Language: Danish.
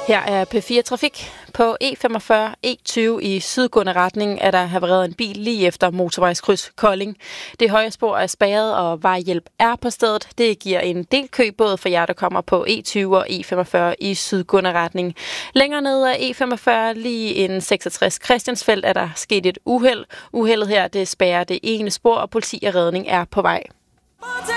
Her er P4 Trafik. På E45 E20 i sydgående retning er der havareret en bil lige efter motorvejskryds Kolding. Det højre spor er spærret, og vejhjælp er på stedet. Det giver en del kø både for jer, der kommer på E20 og E45 i sydgående retning. Længere nede af E45, lige inden 66 Christiansfeld, er der sket et uheld. Uheldet her, det spærrer det ene spor, og politi og redning er på vej.